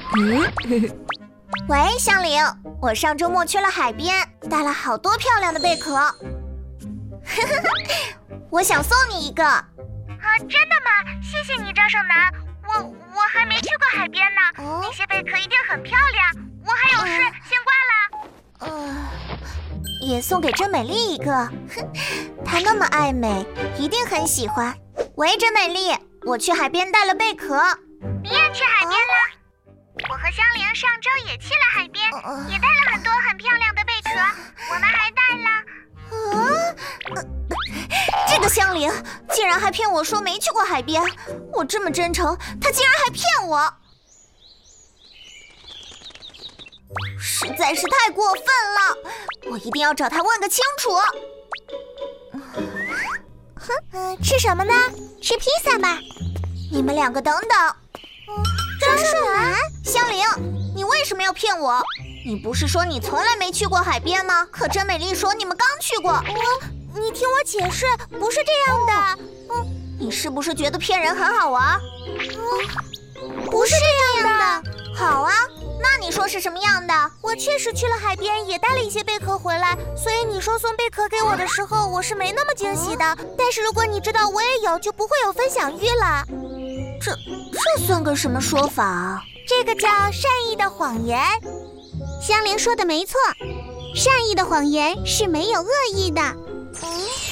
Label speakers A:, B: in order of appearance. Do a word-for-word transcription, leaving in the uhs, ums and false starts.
A: 嗯，喂，香菱，我上周末去了海边，带了好多漂亮的贝壳。我想送你一个。
B: 啊，真的吗？谢谢你，张胜男。我我还没去过海边呢，哦、那些贝壳一定很漂亮。我还有事，呃、先挂了。
A: 呃，也送给甄美丽一个。哼，她那么爱美，一定很喜欢。喂，甄美丽，我去海边带了贝壳。
B: 你也去海边了？啊、我和香菱上周也去了海边，呃、也带了很多很漂亮的贝壳。我们还带了……
A: 啊，呃、这个香菱竟然还骗我说没去过海边，我这么真诚，她竟然还骗我，实在是太过分了！我一定要找她问个清楚。
C: 哼，呃，吃什么呢？吃披萨吧。
A: 你们两个等等。
C: 张胜男，
A: 香菱，你为什么要骗我？你不是说你从来没去过海边吗？可甄美丽说你们刚去过。
C: 我，你听我解释，不是这样的。
A: 嗯，你是不是觉得骗人很好玩？
C: 嗯，不是这样的。
A: 好啊，那你说是什么样的？
C: 我确实去了海边，也带了一些贝壳回来，所以你说送贝壳给我的时候，我是没那么惊喜的。但是如果你知道我也有，就不会有分享欲了。
A: 这这算个什么说法啊？
C: 这个叫善意的谎言。香菱说的没错，善意的谎言是没有恶意的。
A: 嗯。